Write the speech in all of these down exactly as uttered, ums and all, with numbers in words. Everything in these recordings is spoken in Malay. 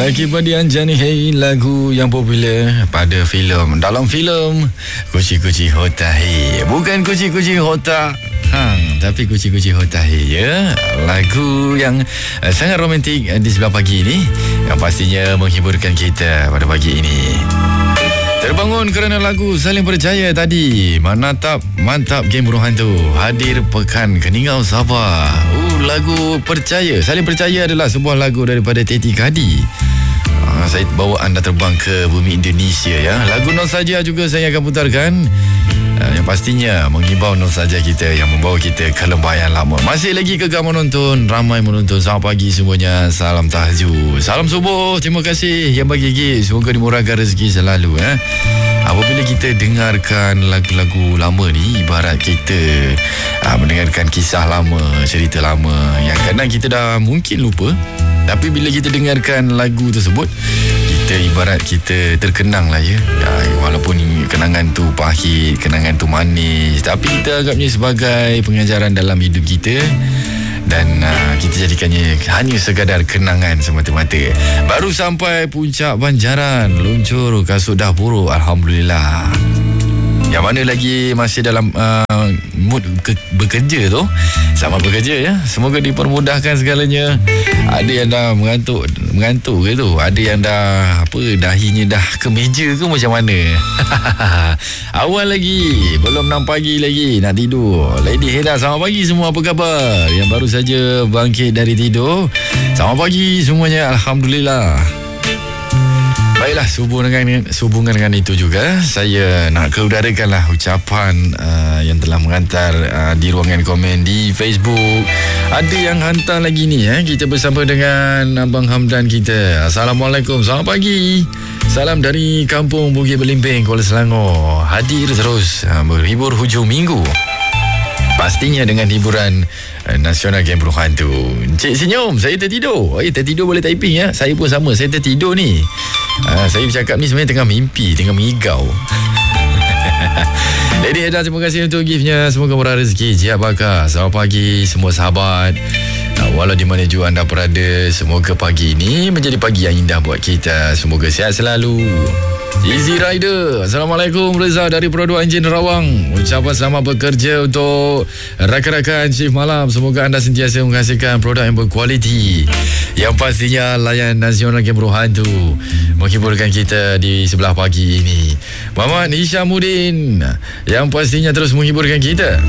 Kemudian Jani Hey, lagu yang popular pada filem, dalam filem Kuci-Kuci Hotahe. Bukan Kuci-Kuci Hota Hang, tapi Kuci-Kuci Hotahe, ya. Lagu yang uh, sangat romantik uh, di sebelah pagi ini, yang pastinya menghiburkan kita pada pagi ini. Terbangun kerana lagu Saling Percaya tadi. Manatap, mantap game burung hantu. Hadir pekan Keningau Sabah. Uh, lagu Percaya, Saling Percaya adalah sebuah lagu daripada Teti Kadi. Uh, saya bawa anda terbang ke bumi Indonesia, ya. Lagu Nostalgia juga saya akan putarkan. Uh, yang pastinya menghibau nostalgia kita, yang membawa kita ke lembah yang lama. Masih lagi kekal menonton, ramai menonton. Selamat pagi semuanya. Salam tahajud, salam subuh. Terima kasih yang bagi gift. Semoga dimurahkan rezeki selalu, eh. Apabila kita dengarkan lagu-lagu lama ni, ibarat kita uh, mendengarkan kisah lama, cerita lama yang kadang kita dah mungkin lupa. Tapi bila kita dengarkan lagu tersebut, kita ibarat kita terkenang lah, ya. ya walaupun kenangan tu pahit, kenangan tu manis, tapi kita anggapnya sebagai pengajaran dalam hidup kita. Dan uh, kita jadikannya hanya sekadar kenangan semata-mata. Baru sampai puncak Banjaran, luncur kasut dah buruk, Alhamdulillah. Yang mana lagi masih dalam uh, mood ke- bekerja tu, selamat bekerja, ya. Semoga dipermudahkan segalanya. Ada yang dah mengantuk Mengantuk ke tu, ada yang dah apa, dahinya dah ke meja ke macam mana. Awal lagi, belum enam pagi lagi, nak tidur. Lady Heda, selamat pagi semua, apa khabar? Yang baru saja bangkit dari tidur, selamat pagi semuanya, Alhamdulillah. Baiklah, sehubungan dengan, sehubungan dengan itu juga, saya nak keudarakanlah ucapan uh, yang telah mengantar uh, di ruangan komen di Facebook. Ada yang hantar lagi ni, eh. Kita bersama dengan Abang Hamdan kita. Assalamualaikum, selamat pagi. Salam dari Kampung Bukit Belimbing, Kuala Selangor. Hadir terus uh, berhibur hujung minggu. Pastinya dengan hiburan uh, Nasional Game Burung Hantu. Encik senyum, saya tertidur. Eh, tertidur boleh typing, ya. Saya pun sama, saya tertidur ni. Uh, saya bercakap ni sebenarnya tengah mimpi, tengah mengigau. Lady Heda, terima kasih untuk giftnya. Semoga murah rezeki, jiat bakar. Selamat pagi semua sahabat, uh, walau di mana jua anda berada. Semoga pagi ini menjadi pagi yang indah buat kita. Semoga sihat selalu. Easy Rider, Assalamualaikum, Reza dari Produk Enjin Rawang. Ucapan selamat bekerja untuk rakan-rakan shift malam. Semoga anda sentiasa menghasilkan produk yang berkualiti, yang pastinya layan Nasional Game Burung Hantu menghiburkan kita di sebelah pagi ini. Muhammad Hishamuddin, yang pastinya terus menghiburkan kita.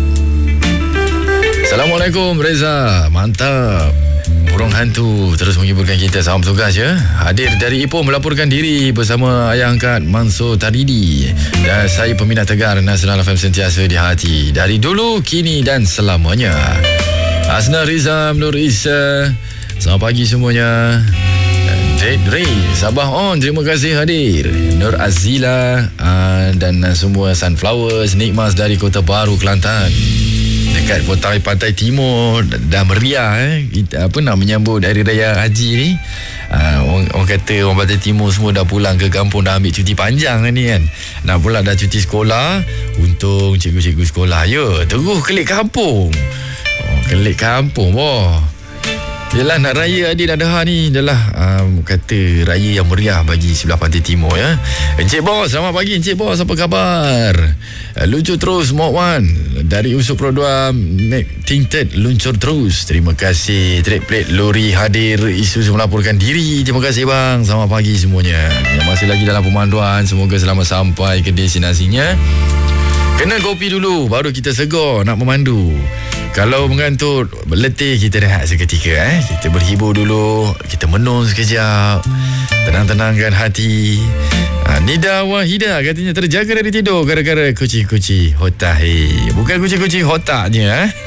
Assalamualaikum Reza, mantap. Burung Hantu terus menghiburkan kita. Salam tugas, ya. Hadir dari Ipoh melaporkan diri bersama ayah angkat Mansur Taridi. Dan saya peminat tegar Nasional F M sentiasa di hati, dari dulu, kini dan selamanya. Asna Rizam Nur Isa, selamat pagi semuanya. Jade Ray, Sabah on, terima kasih hadir. Nur Azila uh, dan uh, semua Sunflowers Nikmas dari Kota Baru, Kelantan. Dekat Pantai Pantai Timur dah meriah, eh. Kita, apa nak menyambut Hari Raya Haji ni. Uh, orang, orang kata orang Pantai Timur semua dah pulang ke kampung, dah ambil cuti panjang ni kan. Nak pula dah cuti sekolah. Untung cikgu-cikgu sekolah, ya, terus kelik kampung. Oh, kelik kampung, boh. Yelah, nak raya Adil Adha ni adalah um, kata raya yang meriah bagi sebelah Pantai Timur, ya. Encik Bos, selamat pagi Encik Bos, apa khabar? Uh, luncur terus Mok Wan dari Usul Produk Make Tinted, luncur terus. Terima kasih. Trade Plate Lori hadir, isu melaporkan diri. Terima kasih bang. Selamat pagi semuanya. Yang masih lagi dalam pemanduan, semoga selamat sampai ke destinasinya. Kena kopi dulu, baru kita segar nak memandu. Kalau mengantuk, letih, kita rehat seketika, eh. Kita berhibur dulu, kita menung sekejap, tenang-tenangkan hati. ha, Nida Wahida katanya terjaga dari tidur gara-gara kuci-kuci Hotahe. Bukan kuci-kuci hotaknya, eh.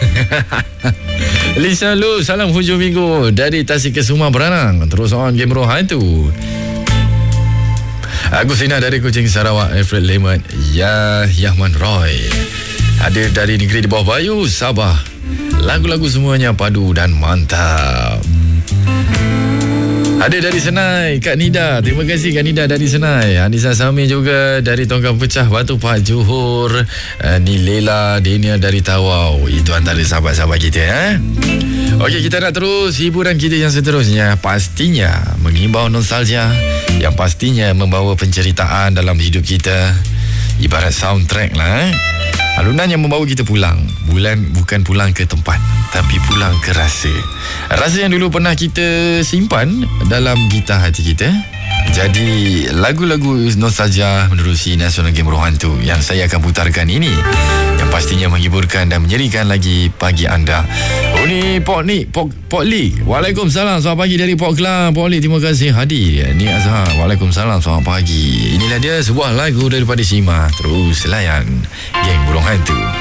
Lisa Lu, salam hujung minggu dari Tasik Kesuma Beranang. Terus on Game Burung Hantu. Agustina dari Kuching Sarawak. Alfred Lemon, Ya Yahman Roy hadir dari negeri di bawah Bayu, Sabah. Lagu-lagu semuanya padu dan mantap. Ada dari Senai, Kak Nida. Terima kasih Kak Nida dari Senai. Anissa Sami juga dari Tongkang Pecah, Batu Pak Johor. uh, Ni Lela Denia dari Tawau. Itu antara sahabat-sahabat kita, eh? Okey, kita nak terus hiburan kita yang seterusnya. Pastinya mengimbau nostalgia, yang pastinya membawa penceritaan dalam hidup kita. Ibarat soundtrack lah, eh? Alunan yang membawa kita pulang. Bulan bukan pulang ke tempat, tapi pulang ke rasa. Rasa yang dulu pernah kita simpan dalam gitar hati kita. Jadi lagu-lagu nostalgia menerusi National Game Rohan tu yang saya akan putarkan ini, yang pastinya menghiburkan dan menyerikan lagi pagi anda. Oh ni Pok Ni Pok, Pok Lee. Waalaikumsalam, selamat pagi dari Pok Kelang. Pok Lee, terima kasih hadir. Ni Azhar, Waalaikumsalam, selamat pagi. Inilah dia sebuah lagu daripada Sima. Terus layan Geng Burung Hantu.